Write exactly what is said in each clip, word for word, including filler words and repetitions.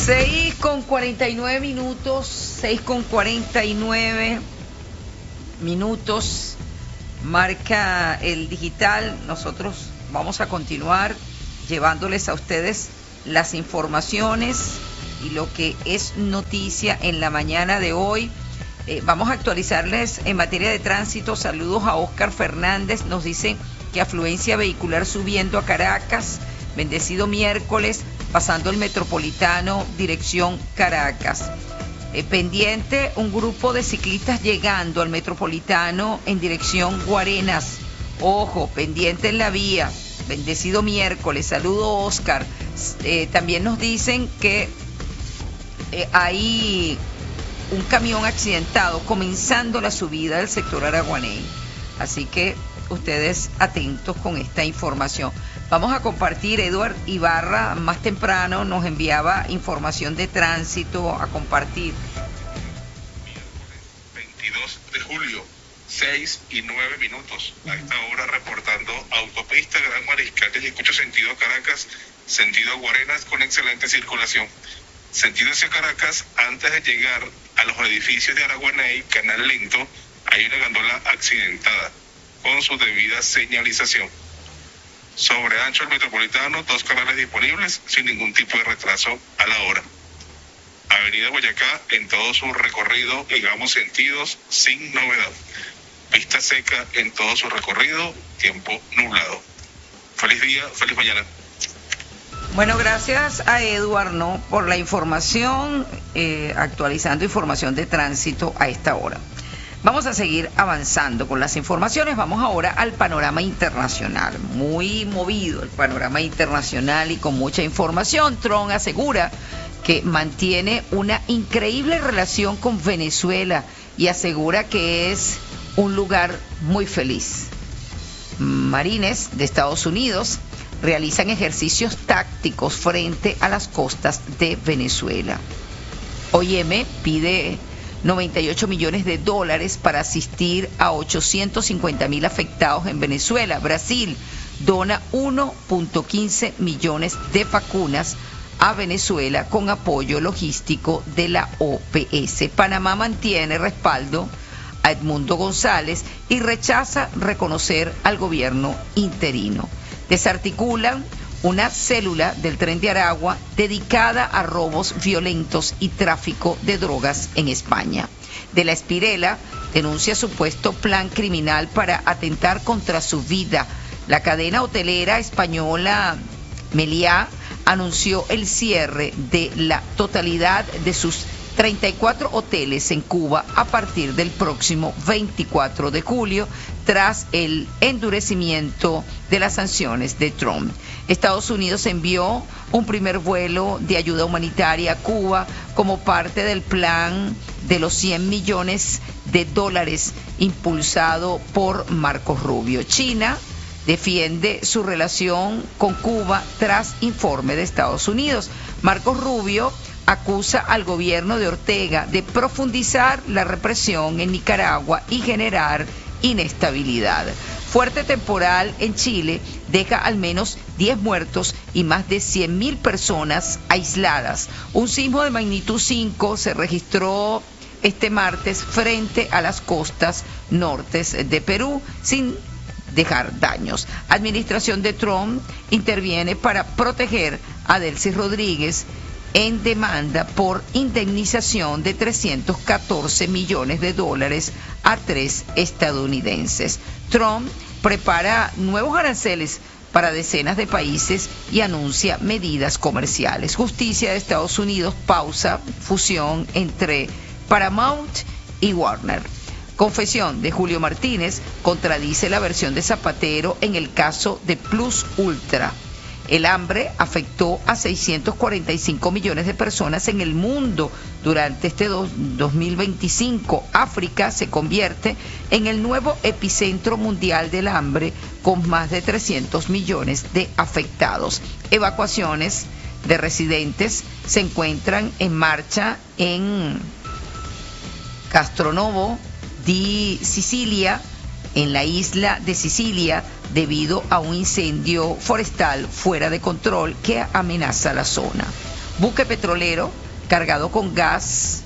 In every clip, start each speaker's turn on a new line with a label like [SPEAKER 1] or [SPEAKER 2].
[SPEAKER 1] seis con cuarenta y nueve minutos, seis con cuarenta y nueve minutos, marca el digital. Nosotros vamos a continuar llevándoles a ustedes las informaciones y lo que es noticia en la mañana de hoy. Eh, vamos a actualizarles en materia de tránsito. Saludos a Oscar Fernández, nos dicen que afluencia vehicular subiendo a Caracas, bendecido miércoles, pasando el Metropolitano, dirección Caracas. Eh, pendiente, un grupo de ciclistas llegando al Metropolitano en dirección Guarenas. Ojo, pendiente en la vía, bendecido miércoles. Saludo Oscar. Eh, también nos dicen que eh, hay un camión accidentado comenzando la subida del sector Araguaney. Así que ustedes atentos con esta información. Vamos a compartir. Eduard Ibarra más temprano nos enviaba información de tránsito a compartir.
[SPEAKER 2] veintidós de julio, seis y nueve minutos. A esta hora reportando autopista Gran Mariscal de Yacucho sentido Caracas, sentido Guarenas con excelente circulación. Sentido hacia Caracas, antes de llegar a los edificios de Araguaney, Canal Lento, hay una gandola accidentada con su debida señalización. Sobre ancho el Metropolitano, dos canales disponibles sin ningún tipo de retraso a la hora. Avenida Boyacá en todo su recorrido en ambos sentidos sin novedad. Pista seca en todo su recorrido, tiempo nublado. Feliz día, feliz mañana.
[SPEAKER 1] Bueno, gracias a Eduard, ¿no?, por la información, eh, actualizando información de tránsito a esta hora. Vamos a seguir avanzando con las informaciones. Vamos ahora al panorama internacional. Muy movido el panorama internacional y con mucha información. Trump asegura que mantiene una increíble relación con Venezuela y asegura que es un lugar muy feliz. Marines de Estados Unidos realizan ejercicios tácticos frente a las costas de Venezuela. O I M pide noventa y ocho millones de dólares para asistir a ochocientos cincuenta mil afectados en Venezuela. Brasil dona uno punto quince millones de vacunas a Venezuela con apoyo logístico de la O P S. Panamá mantiene respaldo a Edmundo González y rechaza reconocer al gobierno interino. Desarticulan una célula del Tren de Aragua dedicada a robos violentos y tráfico de drogas en España. De la Espirela denuncia supuesto plan criminal para atentar contra su vida. La cadena hotelera española Meliá anunció el cierre de la totalidad de sus treinta y cuatro hoteles en Cuba a partir del próximo veinticuatro de julio, tras el endurecimiento de las sanciones de Trump. Estados Unidos envió un primer vuelo de ayuda humanitaria a Cuba como parte del plan de los cien millones de dólares impulsado por Marco Rubio. China defiende su relación con Cuba tras informe de Estados Unidos. Marco Rubio acusa al gobierno de Ortega de profundizar la represión en Nicaragua y generar inestabilidad. Fuerte temporal en Chile deja al menos diez muertos y más de cien mil personas aisladas. Un sismo de magnitud cinco se registró este martes frente a las costas nortes de Perú, sin dejar daños. Administración de Trump interviene para proteger a Delcy Rodríguez en demanda por indemnización de trescientos catorce millones de dólares a tres estadounidenses. Trump prepara nuevos aranceles para decenas de países y anuncia medidas comerciales. Justicia de Estados Unidos pausa fusión entre Paramount y Warner. Confesión de Julio Martínez contradice la versión de Zapatero en el caso de Plus Ultra. El hambre afectó a seiscientos cuarenta y cinco millones de personas en el mundo durante este dos mil veinticinco. África se convierte en el nuevo epicentro mundial del hambre, con más de trescientos millones de afectados. Evacuaciones de residentes se encuentran en marcha en Castronovo di Sicilia, en la isla de Sicilia, debido a un incendio forestal fuera de control que amenaza la zona. Buque petrolero cargado con gas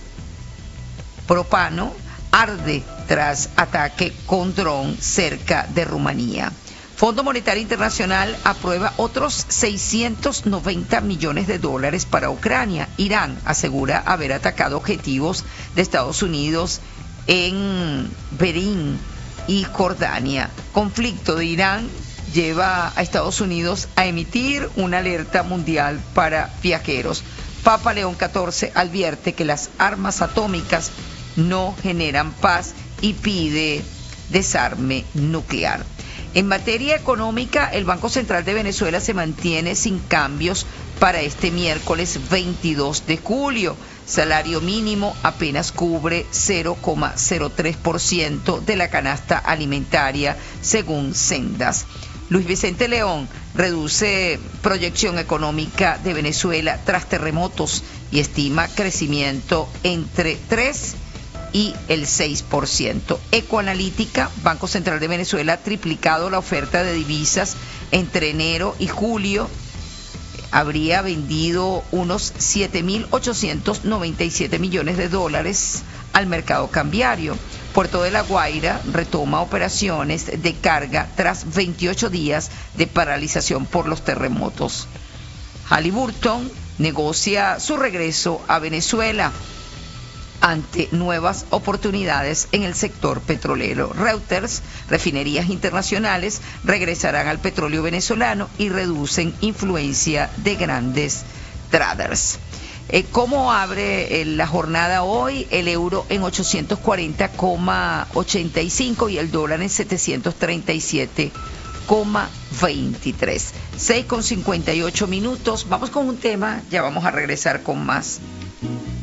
[SPEAKER 1] propano arde tras ataque con dron cerca de Rumanía. Fondo Monetario Internacional aprueba otros seiscientos noventa millones de dólares para Ucrania. Irán asegura haber atacado objetivos de Estados Unidos en Berín y Jordania. Conflicto de Irán lleva a Estados Unidos a emitir una alerta mundial para viajeros. Papa León catorce advierte que las armas atómicas no generan paz y pide desarme nuclear. En materia económica, el Banco Central de Venezuela se mantiene sin cambios para este miércoles veintidós de julio. Salario mínimo apenas cubre cero coma cero tres por ciento de la canasta alimentaria, según Sendas. Luis Vicente León reduce proyección económica de Venezuela tras terremotos y estima crecimiento entre tres y el seis por ciento. Ecoanalítica, Banco Central de Venezuela ha triplicado la oferta de divisas entre enero y julio. Habría vendido unos siete mil ochocientos noventa y siete millones de dólares al mercado cambiario. Puerto de La Guaira retoma operaciones de carga tras veintiocho días de paralización por los terremotos. Halliburton negocia su regreso a Venezuela ante nuevas oportunidades en el sector petrolero. Reuters, refinerías internacionales regresarán al petróleo venezolano y reducen influencia de grandes traders. Eh, ¿Cómo abre eh, la jornada hoy? El euro en ochocientos cuarenta coma ochenta y cinco y el dólar en setecientos treinta y siete coma veintitrés. seis con cincuenta y ocho minutos. Vamos con un tema, ya vamos a regresar con más.